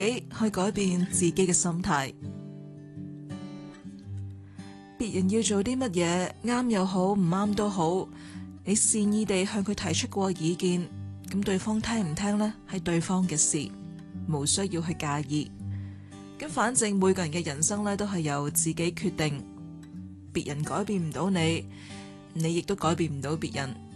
去改變自己嘅心態。別人要做啲乜嘢，啱又好，唔啱都好，你善意地向佢提出過意見，咁對方聽唔聽呢？係對方嘅事，無需要去介意。咁反正每個人嘅人生呢，都係由自己決定，別人改變唔到你，你亦都改變唔到別人。